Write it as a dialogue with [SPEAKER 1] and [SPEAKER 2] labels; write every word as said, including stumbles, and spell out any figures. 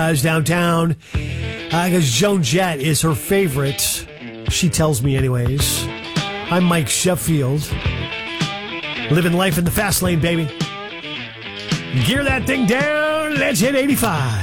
[SPEAKER 1] downtown because uh, Joan Jett is her favorite. She tells me anyways. I'm Mike Sheffield. Living life in the fast lane, baby. Gear that thing down. Let's hit eighty-five.